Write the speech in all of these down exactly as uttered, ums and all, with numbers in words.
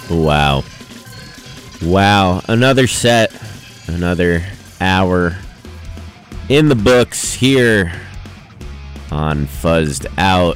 Wow. Wow. Another set. Another hour in the books here on Fuzzed Out.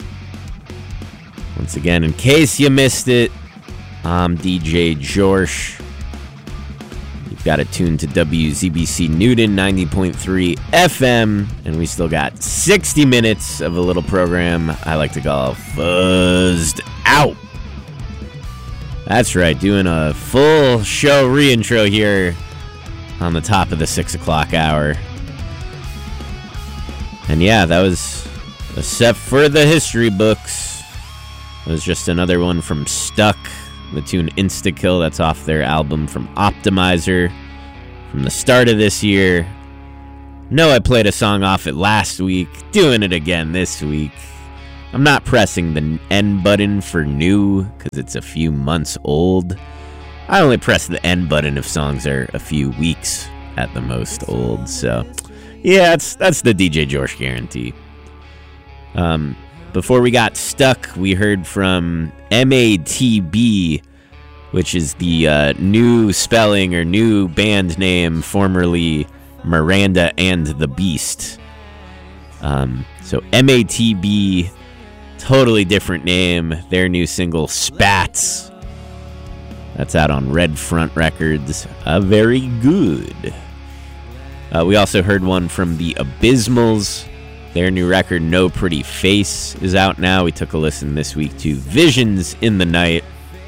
Once again, in case you missed it, I'm D J Jorsh. You've got it tuned to W Z B C Newton ninety point three F M, and we still got sixty minutes of a little program I like to call Fuzzed Out. That's right, doing a full show reintro here on the top of the six o'clock hour. And yeah, that was a set for the history books. It was just another one from Stuck, the tune Insta-Kill. That's off their album from Optimizer from the start of this year. No, I played a song off it last week, doing it again this week. I'm not pressing the N button for new because it's a few months old. I only press the N button if songs are a few weeks at the most old. So, yeah, that's that's the D J Jorsh guarantee. Um... Before we got Stuck, we heard from M A T B, which is the uh, new spelling or new band name, formerly Miranda and the Beast. Um, so M A T B, totally different name. Their new single, Spats. That's out on Red Front Records. Uh, very good. Uh, we also heard one from the Abysmals. Their new record, No Pretty Face, is out now. We took a listen this week to Visions in the Night.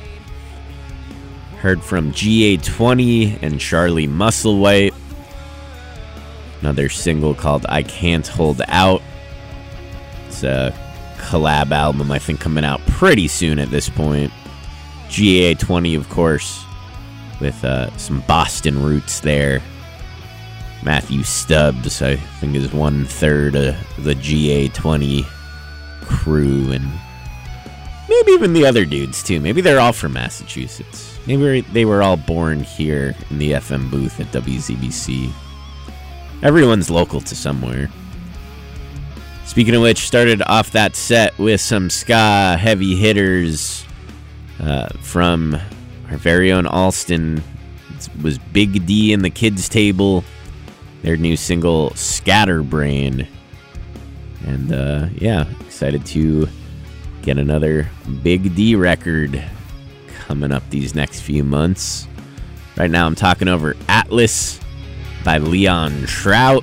Heard from G A twenty and Charlie Musselwhite. Another single called I Can't Hold Out. It's a collab album, I think, coming out pretty soon at this point. G A twenty, of course, with uh, some Boston roots there. Matthew Stubbs, I think, is one third of the G A twenty crew, and maybe even the other dudes too. Maybe they're all from Massachusetts. Maybe they were all born here in the F M booth at W Z B C. Everyone's local to somewhere. Speaking of which, started off that set with some ska heavy hitters uh, from our very own Alston. It was Big D and the Kids Table. Their new single, Scatterbrain. And, uh, yeah, excited to get another Big D record coming up these next few months. Right now I'm talking over Atlas by Leon Trout.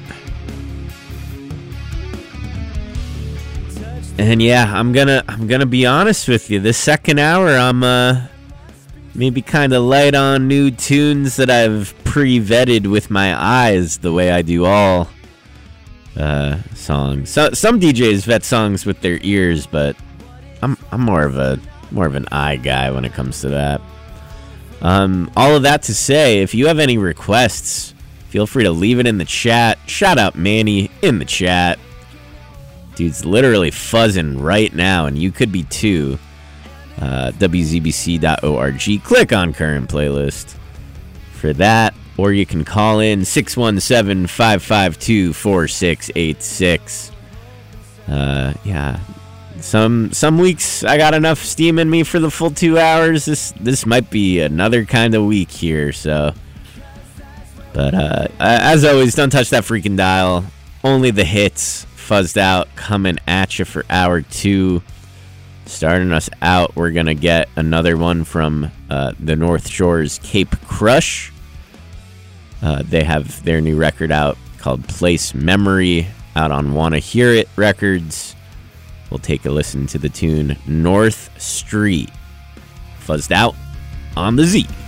And yeah, I'm gonna I'm gonna be honest with you. This second hour, I'm uh maybe kind of light on new tunes that I've pre-vetted with my eyes, the way I do all uh, songs. So, some D Js vet songs with their ears, but I'm I'm more of a more of an eye guy when it comes to that. Um, all of that to say, if you have any requests, feel free to leave it in the chat. Shout out Manny in the chat. Dude's literally fuzzing right now, and you could be too. Uh, W Z B C dot org. Click on current playlist for that, or you can call in six one seven, five five two, four six eight six. Uh, yeah, some some weeks I got enough steam in me for the full two hours. This this might be another kind of week here. So, but uh, as always, don't touch that freaking dial. Only the hits. Fuzzed Out coming at you for hour two. Starting us out, we're going to get another one from uh, the North Shore's Cape Crush. Uh, they have their new record out called Place Memory, out on Wanna Hear It Records. We'll take a listen to the tune North Street. Fuzzed Out on the Z.